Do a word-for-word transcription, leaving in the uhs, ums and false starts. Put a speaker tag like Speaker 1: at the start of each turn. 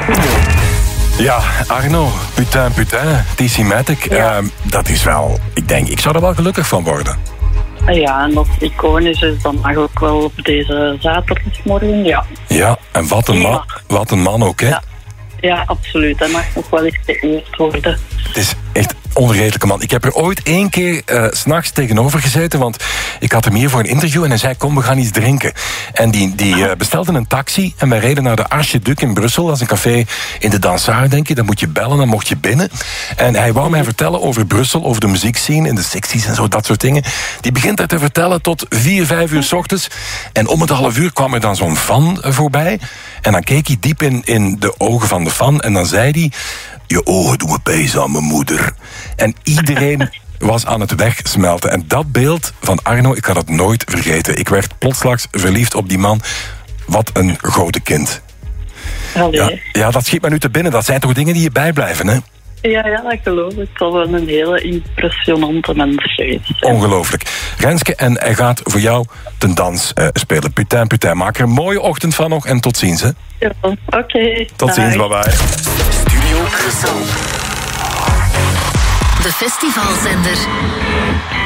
Speaker 1: Ja, Arno, putain, putain, T-Matic,
Speaker 2: Ja.
Speaker 1: uh, dat is wel, ik denk, ik zou er wel gelukkig van worden.
Speaker 2: Ja, en dat het iconisch is, dan mag ook wel op deze zaterdagmorgen, ja.
Speaker 1: Ja, en wat een, man, wat een man ook, hè?
Speaker 2: Ja. Ja, absoluut. Dat mag nog wel eens geëerd worden.
Speaker 1: Het is echt onvergetelijke man. Ik heb er ooit één keer uh, 's nachts tegenover gezeten, want ik had hem hier voor een interview en hij zei, kom, we gaan iets drinken. En die, die uh, bestelde een taxi en wij reden naar de Archiduc in Brussel. Dat is een café in de Dansard, denk je. Dan moet je bellen, dan mocht je binnen. En hij wou mij vertellen over Brussel, over de muziekscene in de zestig's en zo, dat soort dingen. Die begint er te vertellen tot vier, vijf uur 's ochtends. En om het half uur kwam er dan zo'n fan voorbij. En dan keek hij diep in, in de ogen van de fan en dan zei hij, je ogen doen me pees aan mijn moeder. En iedereen was aan het wegsmelten. En dat beeld van Arno, ik ga dat nooit vergeten. Ik werd plotslags verliefd op die man. Wat een grote kind. Ja, ja, dat schiet me nu te binnen. Dat zijn toch dingen die je bijblijven, hè?
Speaker 2: Ja, ja, dat geloof ik. Het zal wel een hele impressionante mens geweest.
Speaker 1: Ongelooflijk. Renske, en hij gaat voor jou ten dans uh, spelen. Putain, putain. Maak er een mooie ochtend van nog en tot ziens, hè?
Speaker 2: Ja, oké. Okay,
Speaker 1: tot ziens, bye bye.
Speaker 3: Studio Brussel. De festivalzender.